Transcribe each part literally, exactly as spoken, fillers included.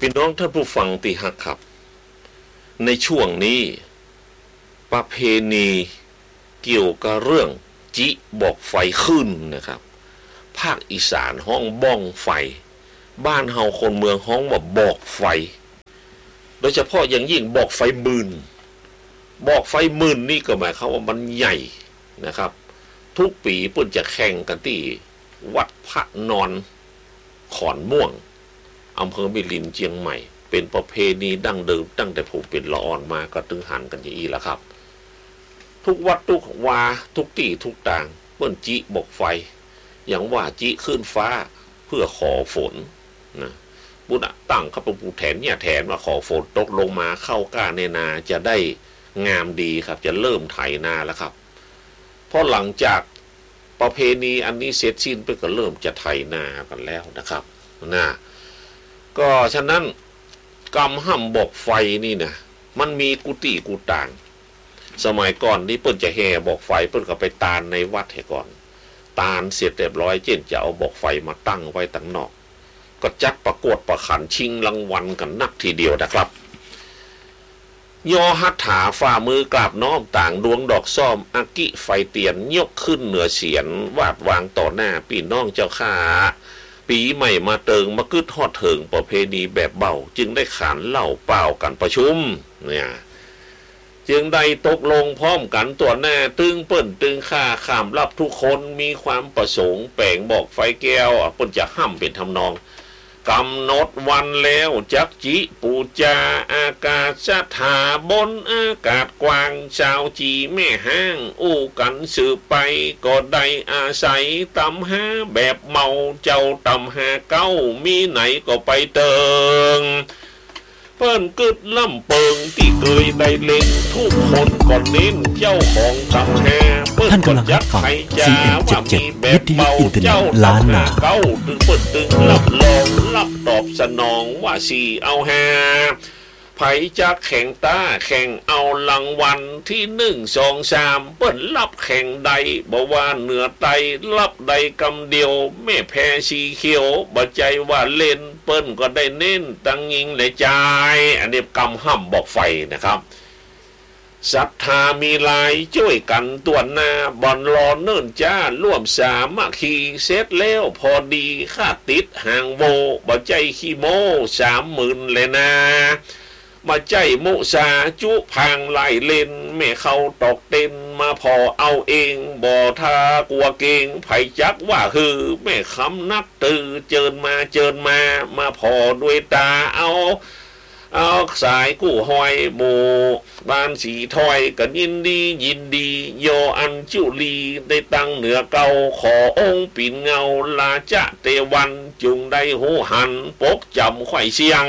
น้องท่านผู้ฟังที่ฮักครับในช่วงนี้ประเพณีเกี่ยวกับเรื่องจิบอกไฟขึ้นนะครับภาคอีสานห้องบ้องไฟบ้านเฮาคนเมืองห้องว่าบอกไฟโดยเฉพาะอย่างยิ่งบอกไฟหมื่นบอกไฟหมื่นนี่ก็หมายความว่ามันใหญ่นะครับทุกปีเพิ่นจะแข่งกันที่วัดพระนอนขอนม่วงอำเภอมิลินเชียงใหม่เป็นประเพณีดั้งเดิมตั้งแต่ผมเป็นละอ่อนมาก็ตึงหันกันอย่างนี้แล้วครับทุกวัดทุกวาทุกที่ทุกต่างเปิ้นจิบอกไฟอย่างว่าจิขึ้นฟ้าเพื่อขอฝนนะบุญตั้งข้าพเจ้าแทนเนี่ยแทนว่าขอฝนตกลงมาเข้าก้าในนาจะได้งามดีครับจะเริ่มไถนาแล้วครับเพราะหลังจากประเพณีอันนี้เสร็จสิ้นไปก็เริ่มจะไถนากันแล้วนะครับนะก็ฉะนั้นกรรมห้ำบอกไฟนี่นะมันมีกุฏิกุฏางสมัยก่อนที่เปิ้นจะแห่บอกไฟเปิ้นก็ไปตานในวัดให้ก่อนตานเสร็จเรียบร้อยเจนจะเอาบอกไฟมาตั้งไว้ตั้งนอกก็จัดประกวดประขันชิงรางวัลกันนักทีเดียวนะครับยอหัตถาฝ่ามือกราบน้อมต่างดวงดอกซ่อมอากิไฟเตียนยกขึ้นเหนือเสียนวาดวางต่อหน้าพี่น้องเจ้าข้าปีใหม่มาเติงมากึดทอดเถิงประเพณีแบบเบาจึงได้ขานเหล่าเป่ากันประชุมเนี่ยจึงได้ตกลงพร้อมกันตัวหน้าตึงเปิ้นตึงข้าข้ามรับทุกคนมีความประสงค์แป่งบอกไฟแก้วเปิ้นจะห้ำเป็นทำนองกำหนดวันแล้วจักจิปูจาอากาศถาบนอากาศกว้างชาวจีแม่ห้างอู้กันสืบไปก็ได้อาศัยตำหาแบบเมาเจ้าตำหาเก้ามีไหนก็ไปเติงเปิ้นกึดล่ำเปิงที่เคยได้เล่นทุกคนก่อนเน้นเจ้าของตำหาท่านกำลังรับฟัง ซี เอ็ม เจ็ดสิบเจ็ด วิทยุอินเทอร์เน็ตล้านนาเก้าตึงเปิ้นตึงรับรองรับตอบสนองว่าสีเอาหาไผจะแข่งตาแข่งเอารางวัลที่หนึ่งสองสามเปิ้นรับแข่งใดบ่ว่าเหนือไตรับใดกำเดียวแม่แพ้สีเขียวบ่ใจว่าเล่นเปิ้นก็ได้เน้นตั้งยิงเลยใจอันนี้กำห้ำบอกไฟนะครับศรัทธามีลายช่วยกันตัวหน้าบอนรอเนิ่นจ้าร่วมสามัคคีเสร็จแล้วพอดีค่าติดห่างโบบ่ใจขี้โมสามหมื่นเลยนะมาใจมุสาจุพังไล่เล่นแม่เขาตอกเต้นมาพอเอาเองบ่ทากลัวเก่งไผจักว่าคือแม่คำนักตือเจิญมาเจิญมามาพอด้วยตาเอาเอาสายกู้หอยหมู่บ้านสีถอยกันยินดียินดีโยอันจุลีได้ตั้งเหนือเก่าขอองค์ปิ่นเงาลาจะเตวันจุงได้หูหันปกจำไข่เสียง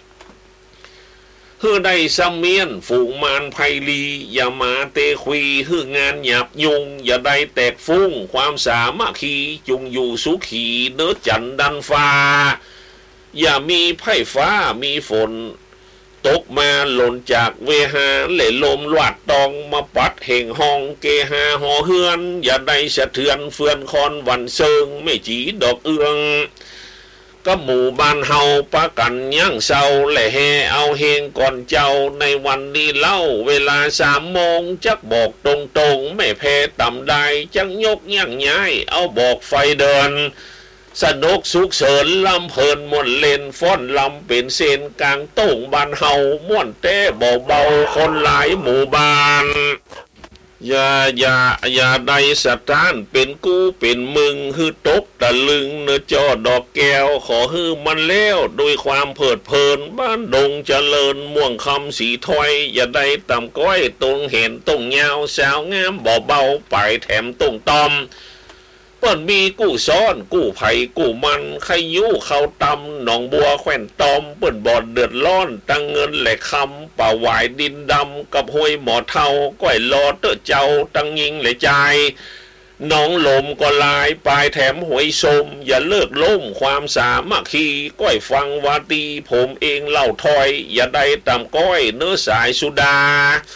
เฮือได้ซัมเมียนฝูงมารไพลีอย่ามาเตคุยเฮืองานหยาบยุงอย่าได้แตกฟุ้งความสามัคคีจุงอยู่สุขีเนื้อจันดันฟ้าอย่ามีไพ่ฟ้ามีฝนตกมาหล่นจากเวหาเล่ลมลวดตองมาปัดเห่งห้องเกหาหอเฮือนอย่าได้สะเทือนเฟื่อนคอนวันเซิงไม่จีดอกเอื้องก็หมู่บ้านเฮาปะกันย่างเศร้าและแห่เอาเฮงก่อนเจ้าในวันนี้เล่าเวลาสามโมงจักบอกตรงๆไม่แพ้ต่ำใดจักยกย่างย้ายเอาบอกไฟเดินสนุกสุขเสริญลำเพลินม่วนเล่นฟ้อนลำเป็นเส้นกลางโต่งบ้านเฮาม่วนเต้เบาๆคนหลายหมู่บ้านอย่าอย่าอย่าใดสถานเป็นกูเป็นมึงฮือตบตะลึงเนื้อจอดอกแก้วขอฮือมันแล้วโดยความเพิดเพลินบ้านดงเจริญม่วงคำสีถอยอย่าได้ต่ำก้อยตรงเห็นตรงยาวสาวงามเบาๆไปแถมตรงตอมเปิ้นมีกู้ซ้อนกู้ไผ่กู้มันใครยู่เข้าตำหนองบัวแขวนตอมเปิ้นบ่เดือดร้อนตั้งเงินแหลกคำป่าหวายดินดำกับห้วยหมอเทาก้อยรอเตอเจ้าตั้งยิงแหลใจน้องลมก็ลายปลายแถมหวยสมอย่าเลิกล้มความสามัคคีก้อยฟังวาตีผมเองเล่าถอยอย่าได้ต่ำก้อยเนื้อสายสุดา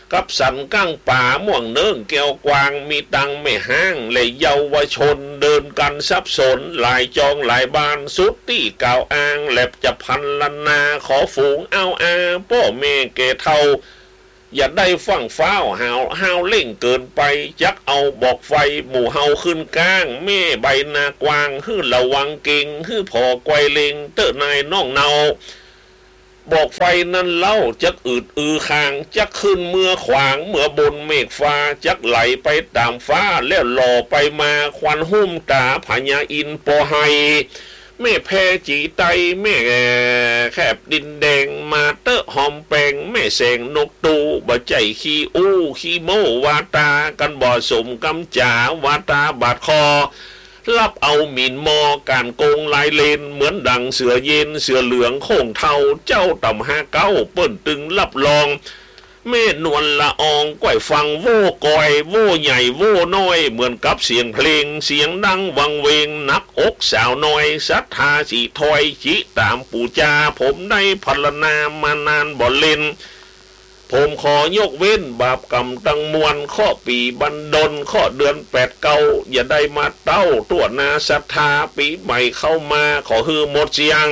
กับสันก้างป่าม่วงเนิ่งแก้วกวางมีตังไม่ห้างเลยเยาวชนเดินกันสับสนหลายจองหลายบานสุดที่เก่าอ้างแลบจะพันลันนาขอฝูงเอาอาพ่อแม่เกเท่าอย่าได้ฟังฟ้าวหาวหาวเล่งเกินไปจักเอาบอกไฟหมู่เฮาขึ้นก้างแม่ใบนากวางฮื้อระวังเก่งฮื้อพอไกวเลงเตอะนายน้องเนาบอกไฟนั้นเล่าจักอืดอือคางจักขึ้นเมื่อขวางเมื่อบนเมฆฟ้าจักไหลไปตามฟ้าแล้วหล่อไปมาควันหุ้มตาพญาอินปอไฮแม่แพจีไตแม่แคบดินแดงมาเตอะหอมแปงแม่แสงนกตูบ่ใจขี้อู้ขี้โมวาตากันบ่สมกำจ๋าวาตาบาดคอรับเอาหมิ่นมอการโกงลายเลนเหมือนดังเสือเย็นเสือเหลืองโค้งเทาเจ้าต่ำห้าเก้าเปิ้นตึงรับรองแม่นวลละอองก้อยฟังโว่กอยโว่ใหญ่โว่น้อยเหมือนกับเสียงเพลงเสียงดังวังเวงนักอกสาวน้อยศรัทธาสีถอยจิตามปูจาผมได้พรรณนามานานบ่เล่นผมขอยกเว้นบาปกรรมตั้งมวลข้อปีบันดลข้อเดือนแปดเก้าอย่าได้มาเต้าตัวนาศรัทธาปีใหม่เข้ามาขอฮือหมดเสียง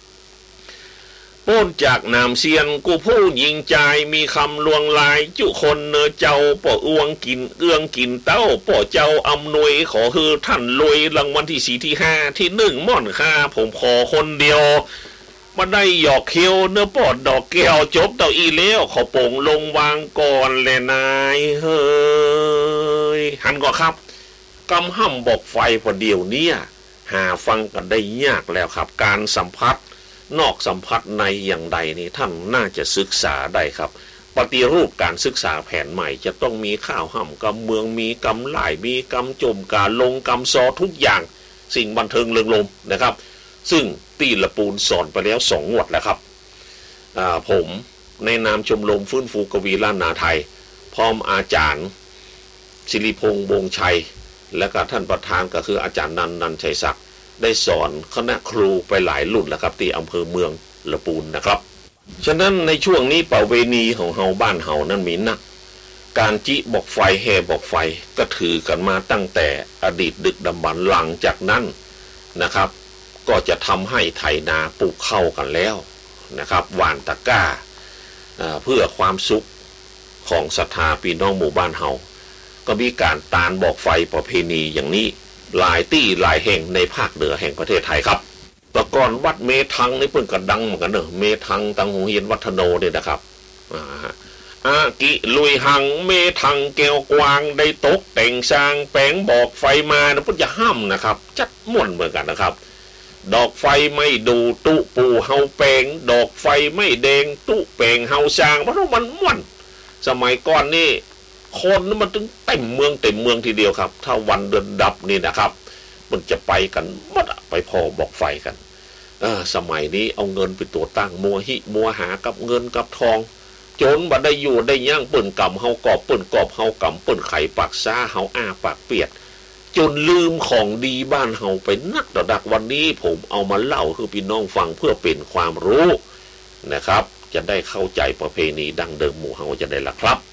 ป้นจากนามเซียนกูผู้ยิงใจมีคำลวงลายจุคนเนอเจ้าป่ออวงกินเอื้องกินเต้าป่อเจ้าอำนวยขอฮือท่านรวยรางวัลที่สี่ที่ห้าที่หนึ่งม่อนค่าผมขอคนเดียวมาได้หยอกเคียวเนื้อปอดดอกแก้วจบเต่าอีเลี้ยวขอโป่งลงวางก่อนแลนายเฮ้ยหันก็ครับกำห้ำบอกไฟพอเดียวเนี่ยหาฟังกันได้ยากแล้วครับการสัมผัสนอกสัมผัสในอย่างใดนี่ท่านน่าจะศึกษาได้ครับปฏิรูปการศึกษาแผนใหม่จะต้องมีข้าวห่ำกำเมืองมีกำหล่ายมีกำจมการลงกำซอทุกอย่างสิ่งบันเทิงเริงรมย์นะครับซึ่งตีละปูนสอนไปแล้วสองงวดแล้วครับผมในนามชมรมฟื้นฟูกวีล้านนาไทยพร้อมอาจารย์ศิริพงษ์วงชัยและก็ท่านประธานก็คืออาจารย์นันนันชัยศักดิ์ได้สอนคณะครูไปหลายรุ่นแล้วครับที่อำเภอเมืองละปูนนะครับฉะนั้นในช่วงนี้ประเวณีของเฮาบ้านเฮานั้นมีนักการจิบอกไฟแห่บอกไฟก็ถือกันมาตั้งแต่อดีตดึกดำบรรพ์หลังจากนั้นนะครับก็จะทำให้ไถนาปลูกเข้ากันแล้วนะครับหว่านตะกร้าเพื่อความสุขของศรัทธาพี่น้องหมู่บ้านเฮาก็มีการตานบอกไฟประเพณีอย่างนี้หลายที่หลายแห่งในภาคเหนือแห่งประเทศไทยครับแต่ก่อนวัดเมทังนี่เพิ่นก็ดังเหมือนกันเนอะเมทังตังหงเฮียนวัฒโนเนี่ยนะครับอากิลุยหังเมทังแก้วกวางได้ตกแต่งสร้างแปลงบอกไฟมาเพิ่นจะห้ามนะครับจัดม่วนเหมือนกันนะครับดอกไฟไม่ดูตุปูเฮาแปลงดอกไฟไม่แดงตุแปลงเฮาสร้างเพราะมันม่วนสมัยก่อนนี่คนนั้นมันถึงเต็มเมืองเต็มเมืองทีเดียวครับถ้าวันเดือนดับนี่นะครับมันจะไปกันหมดไปพอบอกไฟกันเออสมัยนี้เอาเงินไปตัวตั้งมัวหิมัวหากับเงินกับทองจนบัดได้อยู่ได้ย่างเปิ่นกำเฮากอบเปิ่นกอบเฮากำเปิ่นไข่ปากซ่าเฮาอ้าปากเปียดจนลืมของดีบ้านเฮาไปนักต่อดักวันนี้ผมเอามาเล่าคือพี่น้องฟังเพื่อเป็นความรู้นะครับจะได้เข้าใจประเพณีดังเดิมหมู่เฮาจะได้ละครับ